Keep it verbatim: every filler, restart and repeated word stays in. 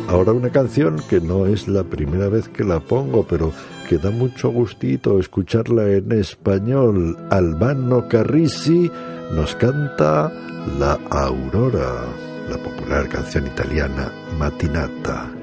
Ahora una canción que no es la primera vez que la pongo, pero que da mucho gustito escucharla en español. Albano Carrisi nos canta La Aurora, la popular canción italiana Matinata.